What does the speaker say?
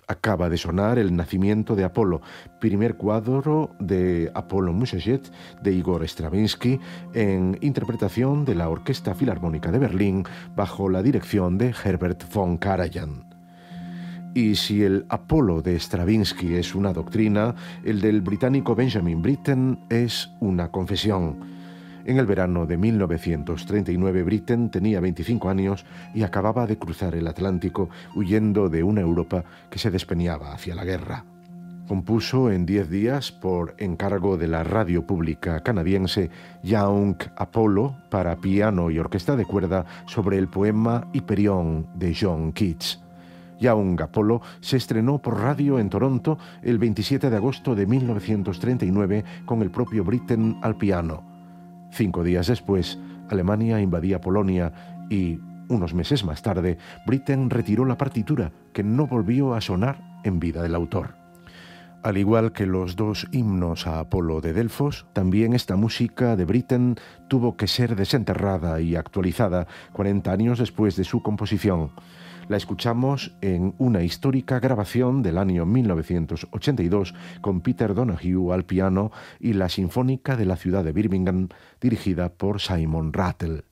Acaba de sonar El nacimiento de Apolo, primer cuadro de Apolo Musajet de Igor Stravinsky en interpretación de la Orquesta Filarmónica de Berlín bajo la dirección de Herbert von Karajan. Y si el Apolo de Stravinsky es una doctrina, el del británico Benjamin Britten es una confesión. En el verano de 1939, Britten tenía 25 años y acababa de cruzar el Atlántico huyendo de una Europa que se despeñaba hacia la guerra. Compuso en 10 días, por encargo de la radio pública canadiense, Young Apollo para piano y orquesta de cuerda sobre el poema Hyperion de John Keats. Young Apollo se estrenó por radio en Toronto el 27 de agosto de 1939 con el propio Britten al piano. 5 días después, Alemania invadía Polonia y, unos meses más tarde, Britten retiró la partitura, que no volvió a sonar en vida del autor. Al igual que los 2 himnos a Apolo de Delfos, también esta música de Britten tuvo que ser desenterrada y actualizada 40 años después de su composición. La escuchamos en una histórica grabación del año 1982 con Peter Donahue al piano y la Sinfónica de la ciudad de Birmingham, dirigida por Simon Rattle.